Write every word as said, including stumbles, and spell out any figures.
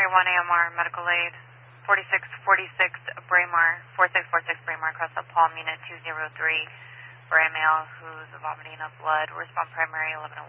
one A M R, medical aid, forty-six forty-six Braemar, forty-six forty-six Braemar, across the Palm, unit two zero three, for a male who's vomiting up blood. Respond primary eleven oh one.